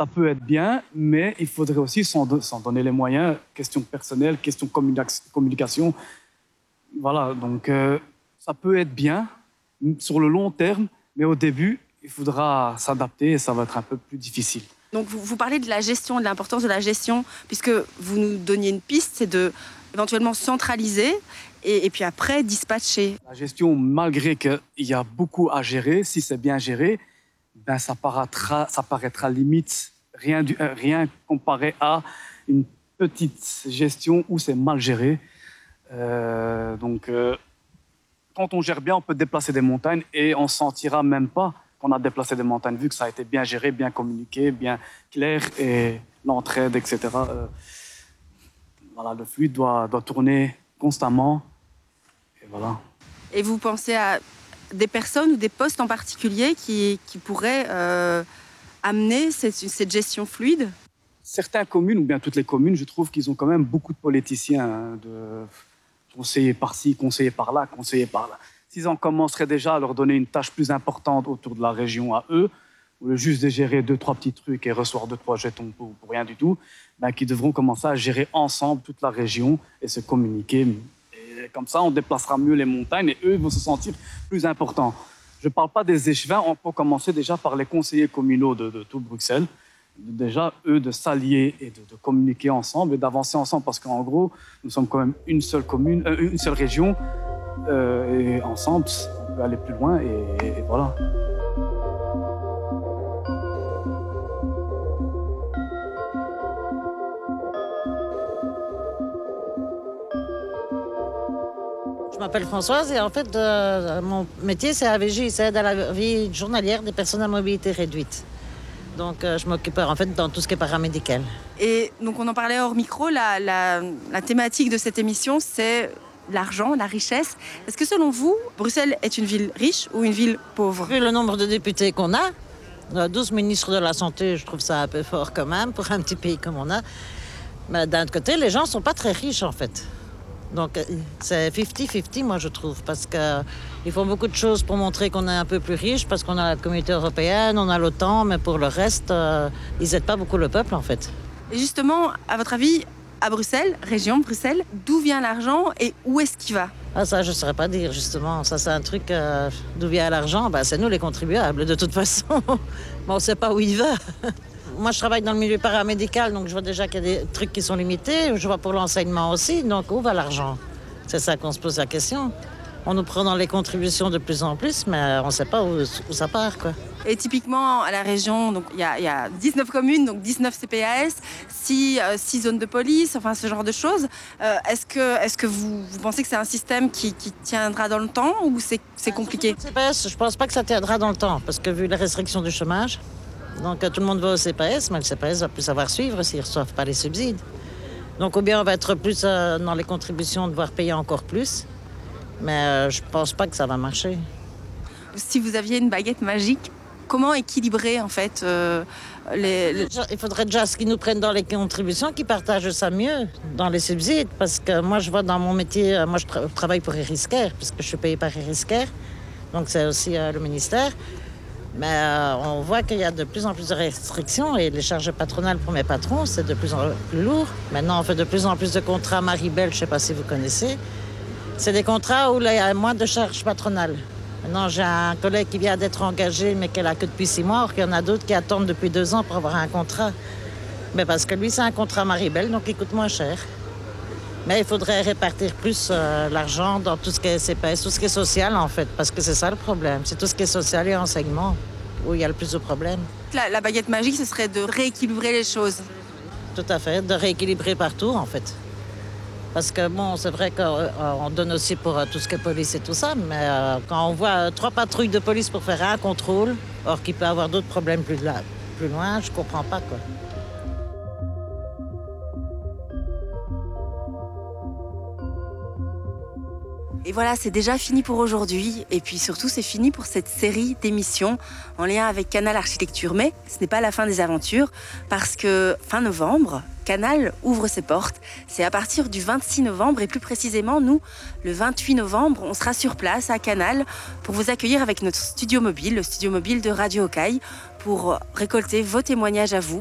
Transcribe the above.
Ça peut être bien, mais il faudrait aussi s'en donner les moyens. Question personnelle, question communication. Voilà, donc ça peut être bien sur le long terme, mais au début, il faudra s'adapter et ça va être un peu plus difficile. Donc vous parlez de la gestion, de l'importance de la gestion, puisque vous nous donniez une piste, c'est de éventuellement centraliser et puis après dispatcher. La gestion, malgré qu'il y a beaucoup à gérer, si c'est bien géré, ben ça paraîtra limite rien comparé à une petite gestion où c'est mal géré. Quand on gère bien, on peut déplacer des montagnes et on ne sentira même pas qu'on a déplacé des montagnes, vu que ça a été bien géré, bien communiqué, bien clair, et l'entraide, etc. Voilà, le fluide doit tourner constamment. Et voilà. Et vous pensez à des personnes ou des postes en particulier qui pourraient amener cette gestion fluide? Certaines communes, ou bien toutes les communes, je trouve qu'ils ont quand même beaucoup de politiciens, de conseillers par-ci, conseillers par-là, conseillers par-là. S'ils en commenceraient déjà à leur donner une tâche plus importante autour de la région à eux, ou le juste de gérer 2-3 petits trucs et recevoir 2-3 jetons pour rien du tout, ben, qu'ils devront commencer à gérer ensemble toute la région et se communiquer. Et comme ça, on déplacera mieux les montagnes et eux vont se sentir plus importants. Je ne parle pas des échevins, on peut commencer déjà par les conseillers communaux de tout Bruxelles. Déjà, eux, de s'allier et de communiquer ensemble et d'avancer ensemble, parce qu'en gros, nous sommes quand même une seule commune, une seule région, et ensemble, on peut aller plus loin, et voilà. Je m'appelle Françoise et en fait, mon métier, c'est AVJ, c'est aide à la vie journalière des personnes à mobilité réduite. Donc, je m'occupe en fait dans tout ce qui est paramédical. Et donc, on en parlait hors micro, la thématique de cette émission, c'est l'argent, la richesse. Est-ce que selon vous, Bruxelles est une ville riche ou une ville pauvre? Vu le nombre de députés qu'on a 12 ministres de la Santé, je trouve ça un peu fort quand même pour un petit pays comme on a. Mais d'un autre côté, les gens ne sont pas très riches en fait. Donc c'est 50-50 moi je trouve, parce qu'ils font beaucoup de choses pour montrer qu'on est un peu plus riche, parce qu'on a la communauté européenne, on a l'OTAN, mais pour le reste, ils n'aident pas beaucoup le peuple en fait. Et justement, à votre avis, à Bruxelles, région Bruxelles, d'où vient l'argent et où est-ce qu'il va? Ah ça je ne saurais pas dire justement, ça c'est un truc, d'où vient l'argent, ben, c'est nous les contribuables de toute façon, mais on ne sait pas où il va. Moi, je travaille dans le milieu paramédical, donc je vois déjà qu'il y a des trucs qui sont limités. Je vois pour l'enseignement aussi, donc où va l'argent? C'est ça qu'on se pose la question. On nous prend dans les contributions de plus en plus, mais on ne sait pas où ça part, quoi. Et typiquement, à la région, donc il y a 19 communes, donc 19 CPAS, 6 zones de police, enfin ce genre de choses. Est-ce que vous pensez que c'est un système qui tiendra dans le temps ou c'est compliqué? CPS, je ne pense pas que ça tiendra dans le temps, parce que vu les restrictions du chômage, donc tout le monde va au CPS, mais le CPS va plus savoir suivre s'ils ne reçoivent pas les subsides. Donc ou bien on va être plus dans les contributions, devoir payer encore plus, mais je ne pense pas que ça va marcher. Si vous aviez une baguette magique, comment équilibrer en fait Il faudrait déjà qu'ils nous prennent dans les contributions, qu'ils partagent ça mieux dans les subsides, parce que moi je vois dans mon métier, moi je travaille pour Eriscare, puisque je suis payée par Eriscare, donc c'est aussi le ministère. Mais on voit qu'il y a de plus en plus de restrictions et les charges patronales pour mes patrons, c'est de plus en plus lourd. Maintenant, on fait de plus en plus de contrats Maribel, je ne sais pas si vous connaissez. C'est des contrats où il y a moins de charges patronales. Maintenant, j'ai un collègue qui vient d'être engagé, mais qui n'a que depuis 6 mois, alors qu'il y en a d'autres qui attendent depuis 2 ans pour avoir un contrat. Mais parce que lui, c'est un contrat Maribel, donc il coûte moins cher. Mais il faudrait répartir plus l'argent dans tout ce qui est CPS, tout ce qui est social en fait, parce que c'est ça le problème. C'est tout ce qui est social et enseignement où il y a le plus de problèmes. La baguette magique, ce serait de rééquilibrer les choses. Tout à fait, de rééquilibrer partout en fait. Parce que bon, c'est vrai qu'on donne aussi pour tout ce qui est police et tout ça, mais quand on voit 3 patrouilles de police pour faire un contrôle, or qu'il peut y avoir d'autres problèmes plus loin, je comprends pas quoi. Et voilà, c'est déjà fini pour aujourd'hui. Et puis surtout, c'est fini pour cette série d'émissions en lien avec Canal Architecture. Mais ce n'est pas la fin des aventures, parce que fin novembre, Canal ouvre ses portes. C'est à partir du 26 novembre, et plus précisément, nous, le 28 novembre, on sera sur place à Canal pour vous accueillir avec notre studio mobile, le studio mobile de Radio Ocaille, pour récolter vos témoignages à vous